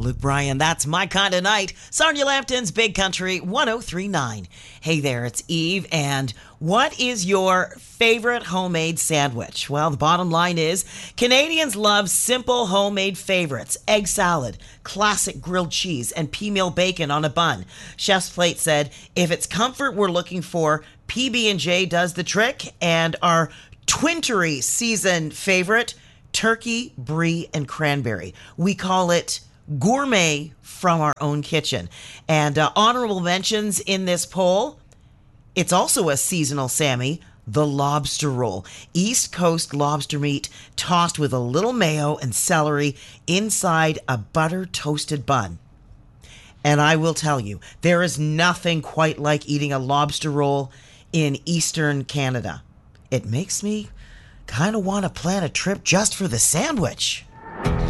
Luke Bryan, that's My Kind of Night. Sarnia Lambton's Big Country 1039. Hey there, it's Eve, and what is your favorite homemade sandwich? Well, the bottom line is Canadians love simple homemade favorites: egg salad, classic grilled cheese, and pea meal bacon on a bun. Chef's Plate said, if it's comfort we're looking for, PB&J does the trick, and our Twintery season favorite, turkey, brie, and cranberry. We call it gourmet from our own kitchen. And honorable mentions in this poll, it's also a seasonal Sammy, the lobster roll. East Coast lobster meat tossed with a little mayo and celery inside a butter toasted bun. And I will tell you, there is nothing quite like eating a lobster roll in Eastern Canada. It makes me kind of want to plan a trip just for the sandwich.